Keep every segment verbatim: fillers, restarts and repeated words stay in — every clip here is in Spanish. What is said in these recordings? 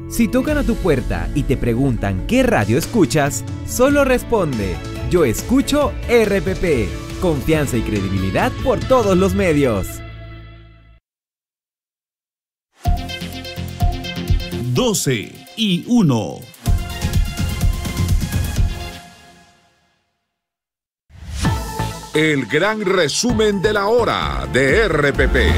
Si tocan a tu puerta y te preguntan qué radio escuchas, solo responde: yo escucho R P P. Confianza y credibilidad por todos los medios. doce y uno. El gran resumen de la hora de R P P.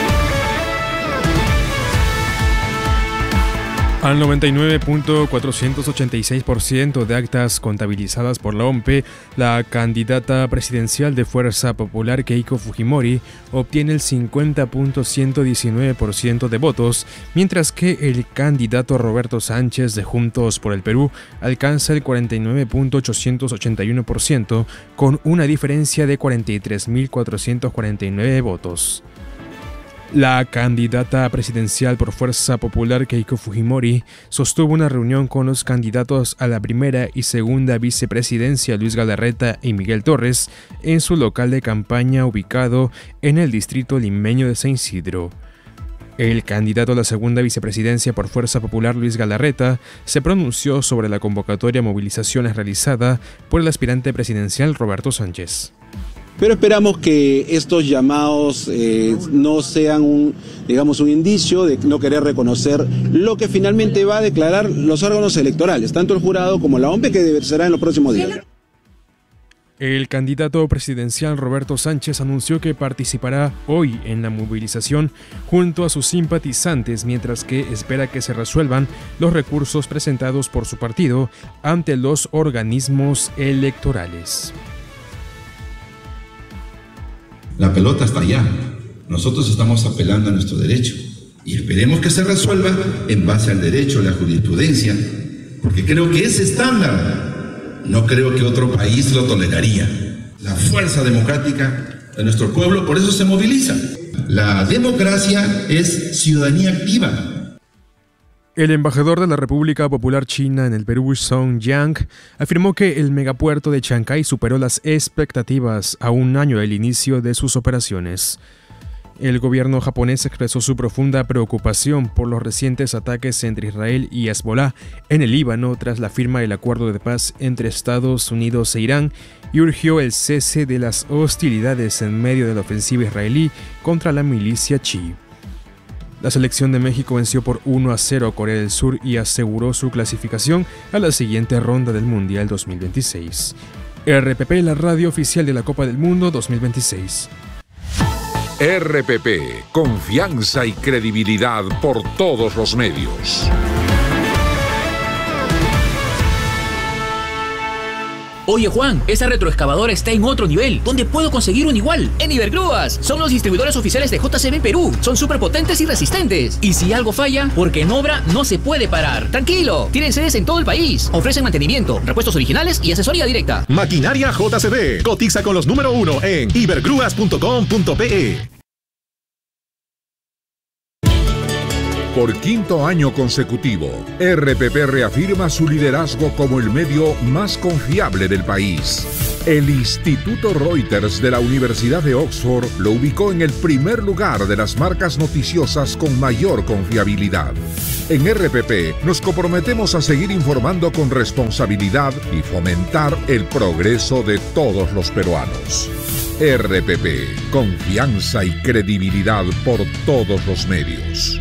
Al noventa y nueve punto cuatrocientos ochenta y seis por ciento de actas contabilizadas por la O M P E, la candidata presidencial de Fuerza Popular Keiko Fujimori obtiene el cincuenta punto ciento diecinueve por ciento de votos, mientras que el candidato Roberto Sánchez de Juntos por el Perú alcanza el cuarenta y nueve punto ochocientos ochenta y uno por ciento, con una diferencia de cuarenta y tres mil cuatrocientos cuarenta y nueve votos. La candidata presidencial por Fuerza Popular Keiko Fujimori sostuvo una reunión con los candidatos a la primera y segunda vicepresidencia Luis Galarreta y Miguel Torres en su local de campaña ubicado en el distrito limeño de San Isidro. El candidato a la segunda vicepresidencia por Fuerza Popular Luis Galarreta se pronunció sobre la convocatoria a movilizaciones realizada por el aspirante presidencial Roberto Sánchez. Pero esperamos que estos llamados eh, no sean un, digamos, un indicio de no querer reconocer lo que finalmente va a declarar los órganos electorales, tanto el jurado como la O M P E, que será en los próximos días. El candidato presidencial Roberto Sánchez anunció que participará hoy en la movilización junto a sus simpatizantes, mientras que espera que se resuelvan los recursos presentados por su partido ante los organismos electorales. La pelota está allá. Nosotros estamos apelando a nuestro derecho y esperemos que se resuelva en base al derecho, a la jurisprudencia, porque creo que ese estándar no creo que otro país lo toleraría. La fuerza democrática de nuestro pueblo por eso se moviliza. La democracia es ciudadanía activa. El embajador de la República Popular China en el Perú, Song Yang, afirmó que el megapuerto de Chancay superó las expectativas a un año del inicio de sus operaciones. El gobierno japonés expresó su profunda preocupación por los recientes ataques entre Israel y Hezbollah en el Líbano tras la firma del acuerdo de paz entre Estados Unidos e Irán y urgió el cese de las hostilidades en medio de la ofensiva israelí contra la milicia chií. La selección de México venció por uno a cero a Corea del Sur y aseguró su clasificación a la siguiente ronda del Mundial dos mil veintiséis. R P P, la radio oficial de la Copa del Mundo dos mil veintiséis. R P P, confianza y credibilidad por todos los medios. Oye Juan, esa retroexcavadora está en otro nivel. ¿Dónde puedo conseguir un igual? En Ibergrúas. Son los distribuidores oficiales de J C B Perú. Son súper potentes y resistentes. Y si algo falla, porque en obra no se puede parar. Tranquilo, tienen sedes en todo el país. Ofrecen mantenimiento, repuestos originales y asesoría directa. Maquinaria J C B. Cotiza con los número uno en ibergrúas punto com punto pe. Por quinto año consecutivo, R P P reafirma su liderazgo como el medio más confiable del país. El Instituto Reuters de la Universidad de Oxford lo ubicó en el primer lugar de las marcas noticiosas con mayor confiabilidad. En R P P nos comprometemos a seguir informando con responsabilidad y fomentar el progreso de todos los peruanos. R P P, confianza y credibilidad por todos los medios.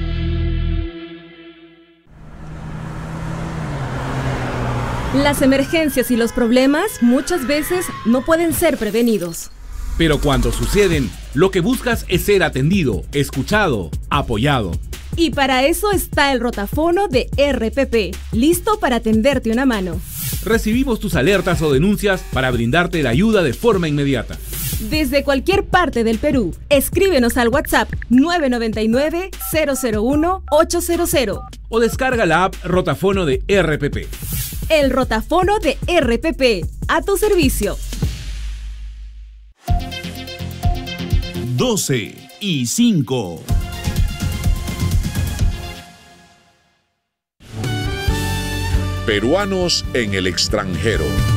Las emergencias y los problemas muchas veces no pueden ser prevenidos. Pero cuando suceden, lo que buscas es ser atendido, escuchado, apoyado. Y para eso está el rotafono de R P P, listo para tenderte una mano. Recibimos tus alertas o denuncias para brindarte la ayuda de forma inmediata. Desde cualquier parte del Perú, escríbenos al WhatsApp nueve nueve nueve, cero cero uno, ocho cero cero. O descarga la app Rotafono de R P P. El rotafono de R P P, a tu servicio. doce y cinco. Peruanos en el extranjero.